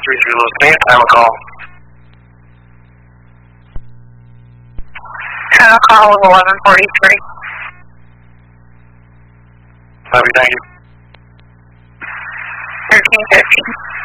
Lewis. May I have a call? Have a call of 1143. Copy, thank you. 1350.